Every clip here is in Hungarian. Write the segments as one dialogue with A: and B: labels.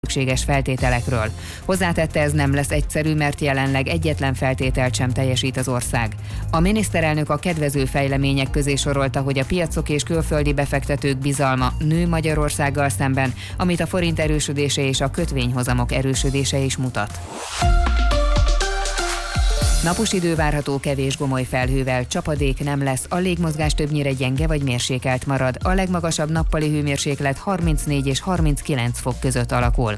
A: szükséges feltételekről. Hozzátette, ez nem lesz egyszerű, mert jelenleg egyetlen feltételt sem teljesít az ország. A miniszterelnök a kedvező fejlemények közé sorolta, hogy a piacok és külföldi befektetők bizalma nő Magyarországgal szemben, amit a forint erősödése és a kötvényhozamok erősödése is mutat. Napos idő várható, kevés gomoly felhővel, csapadék nem lesz, a légmozgás többnyire gyenge vagy mérsékelt marad, a legmagasabb nappali hőmérséklet 34 és 39 fok között alakul.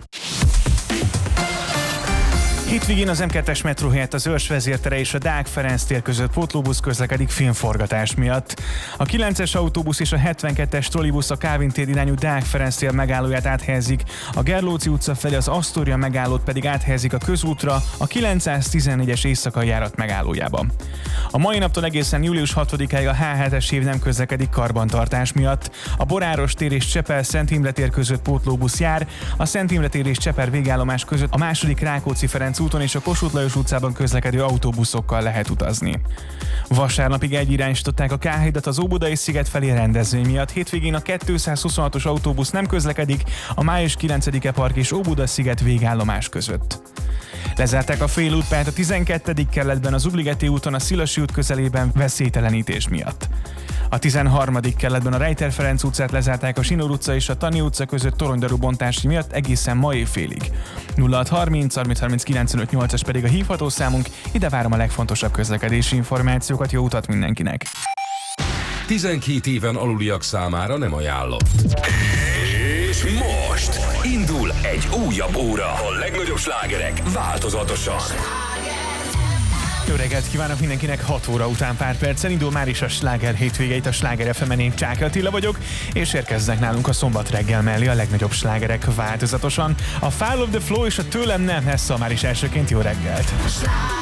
B: Hétvégén az M2-es metró helyett az Őrs vezértere és a Deák Ferenc tér között pótlóbusz közlekedik filmforgatás miatt. A 9-es autóbusz és a 72-es trollibusz a Kálvin tér irányú Deák Ferenc tér megállóját áthelyezik, a Gerlóci utca felé az Asztória megállót pedig áthelyezik a közútra, a 914-es éjszakai járat megállójába. A mai naptól egészen július 6-áig a H7-es év nem közlekedik karbantartás miatt. A Boráros tér és Csepel-Szent Imre tér között pótlóbusz jár, a Szent Imre tér és Cseper végállomás között a második Rákóczi-Ferenc úton és a Kossuth Lajos utcában közlekedő autóbuszokkal lehet utazni. Vasárnapig egyirányosították a K-hidat az Óbudai sziget felé rendezvény miatt. Hétvégén a 226-os autóbusz nem közlekedik a Május 9-e park és Óbuda sziget végállomás között. Lezárták a félútpályát a 12. kerületben az Ugligeti úton a Szilasi út közelében veszélytelenítés miatt. A 13. kerületben a Rejter Ferenc utcát lezárták a Sinor utca és a Tani utca között toronydaru bontási miatt egészen ma éjfélig. 0630 30 30 95 8-as pedig a hívható számunk, ide várom a legfontosabb közlekedési információkat, jó utat mindenkinek!
C: 12 éven aluliak számára nem ajánlott. És most indul egy újabb óra. A legnagyobb slágerek változatosan.
B: Jó reggelt kívánok mindenkinek, 6 óra után pár perccel indul már is a sláger hétvégeit, a Sláger FM-en én Csáky Attila vagyok, és érkeznek nálunk a szombat reggel mellé a legnagyobb slágerek változatosan. A Fall of the Flow és a Tőlem nem, ez már is elsőként jó reggelt.